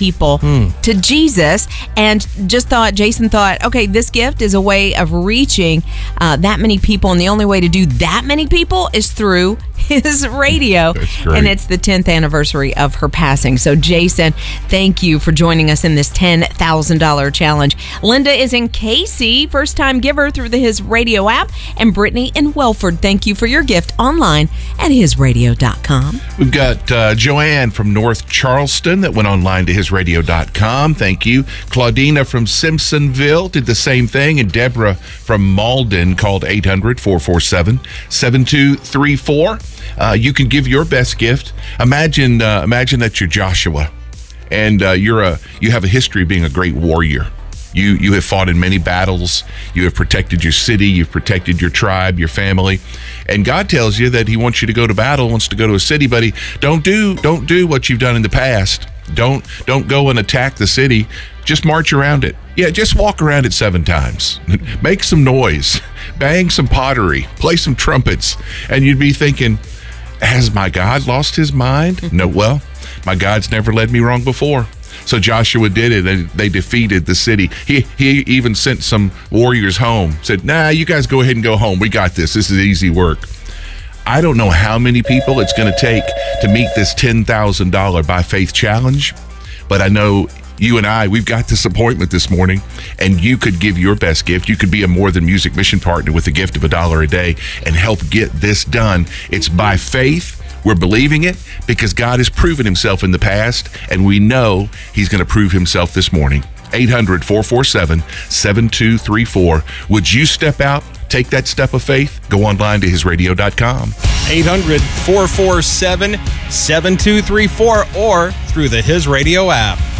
people to Jesus, and Jason thought, okay, this gift is a way of reaching that many people, and the only way to do that many people is through his radio. And it's the 10th anniversary of her passing. So Jason, thank you for joining us in this $10,000 challenge. Linda is in Casey, first time giver through the His Radio app, and Brittany in Welford, thank you for your gift online at hisradio.com. We've got Joanne from North Charleston that went online to hisradio.com. Thank you. Claudina from Simpsonville did the same thing, and Deborah from Malden called 800-447-7234. You can give your best gift. Imagine that you're Joshua, and you have a history of being a great warrior. You have fought in many battles. You have protected your city. You've protected your tribe, your family. And God tells you that he wants you to go to battle, wants to go to a city, but don't do what you've done in the past. Don't go and attack the city. Just march around it. Yeah, just walk around it 7 times. Make some noise. Bang some pottery. Play some trumpets. And you'd be thinking, has my God lost his mind? No, well, my God's never led me wrong before. So Joshua did it, and they defeated the city. He even sent some warriors home, said, nah, you guys go ahead and go home. We got this. This is easy work. I don't know how many people it's going to take to meet this $10,000 by faith challenge, but I know you and I, we've got this appointment this morning, and you could give your best gift. You could be a More Than Music mission partner with a gift of $1 a day and help get this done. It's by faith. We're believing it because God has proven himself in the past, and we know he's going to prove himself this morning. 800-447-7234. Would you step out, take that step of faith? Go online to hisradio.com. 800-447-7234 or through the His Radio app.